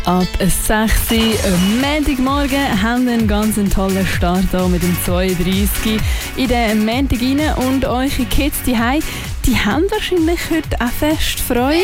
Ab 6 Uhr Montagmorgen haben wir einen ganz tollen Start hier mit dem 32 in den Montag rein. Und eure Kids die haben wahrscheinlich heute auch fest Freude.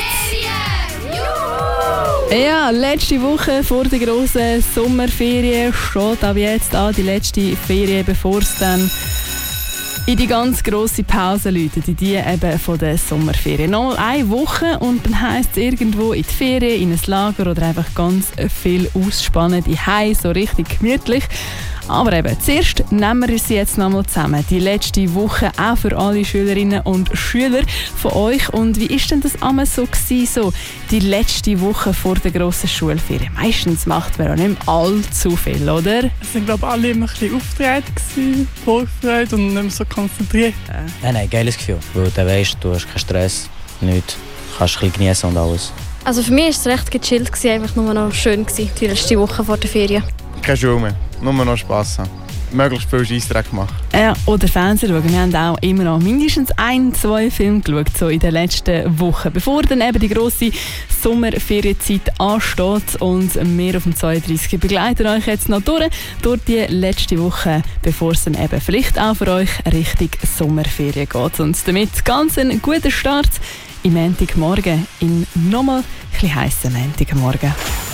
Ja, letzte Woche vor der grossen Sommerferien steht aber jetzt an die letzte Ferien, bevor es dann in die ganz grosse Pause läutet, in die eben von der Sommerferien. Noch eine Woche und dann heisst es irgendwo in die Ferien, in ein Lager oder einfach ganz viel ausspannen, die Hause, so richtig gemütlich. Aber eben, zuerst nehmen wir sie jetzt nochmal zusammen. Die letzte Woche auch für alle Schülerinnen und Schüler von euch. Und wie ist denn das einmal so gewesen, so die letzte Woche vor der grossen Schulferien? Meistens macht man auch nicht mehr allzu viel, oder? Es sind, glaube ich, alle immer ein bisschen aufgeregt, vorgefreut und nicht mehr so konzentriert. Nein, geiles Gefühl. Weil du weisst, du hast keinen Stress, nichts. Du kannst ein bisschen genießen und alles. Also für mich war es recht gechillt, einfach nur noch schön gewesen, die letzte Woche vor der Ferien. Keine Schule mehr, nur noch Spass haben. Möglichst viel Scheissdreck machen. Ja, oder Fernsehen schauen. Wir haben auch immer noch mindestens 1-2 Filme geschaut, so in den letzten Wochen. Bevor dann eben die grosse Sommerferienzeit ansteht und wir auf dem 32 begleiten euch jetzt noch durch die letzte Woche, bevor es dann eben vielleicht auch für euch Richtung Sommerferien geht. Und damit ganz einen guten Start im Montagmorgen, in nochmal ein bisschen heissen Montagmorgen.